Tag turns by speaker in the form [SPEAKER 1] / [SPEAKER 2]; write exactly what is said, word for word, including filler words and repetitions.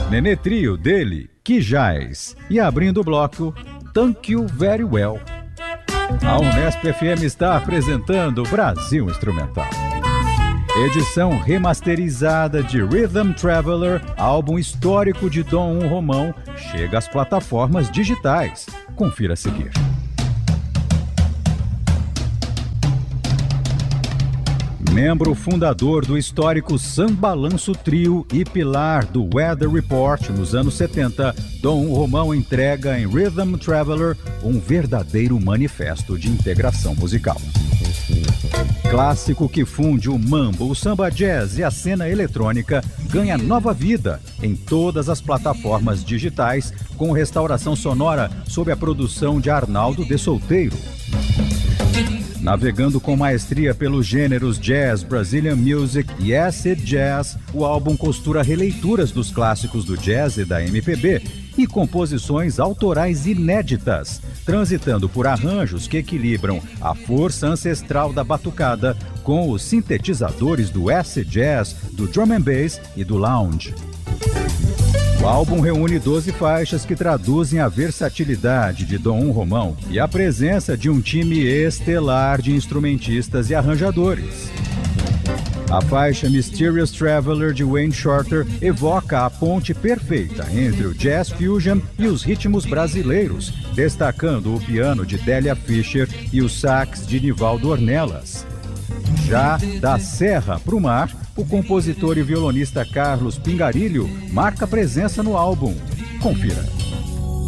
[SPEAKER 1] Nenê Trio dele, Que Jazz. E abrindo o bloco, Thank You Very Well. A Unesp F M está apresentando Brasil Instrumental. Edição remasterizada de Rhythm Traveler, álbum histórico de Dom Romão, chega às plataformas digitais. Confira a seguir. Membro fundador do histórico Sambalanço Trio e pilar do Weather Report nos anos setenta, Dom Romão entrega em Rhythm Traveler um verdadeiro manifesto de integração musical. Clássico que funde o mambo, o samba jazz e a cena eletrônica, ganha nova vida em todas as plataformas digitais, com restauração sonora sob a produção de Arnaldo de Solteiro. Navegando com maestria pelos gêneros jazz, Brazilian music e acid jazz, o álbum costura releituras dos clássicos do jazz e da M P B e composições autorais inéditas, transitando por arranjos que equilibram a força ancestral da batucada com os sintetizadores do acid jazz, do drum and bass e do lounge. O álbum reúne doze faixas que traduzem a versatilidade de Dom Romão e a presença de um time estelar de instrumentistas e arranjadores. A faixa Mysterious Traveler de Wayne Shorter evoca a ponte perfeita entre o jazz fusion e os ritmos brasileiros, destacando o piano de Délia Fischer e o sax de Nivaldo Ornelas. Já da Serra pro Mar, o compositor e violonista Carlos Pingarilho marca presença no álbum. Confira.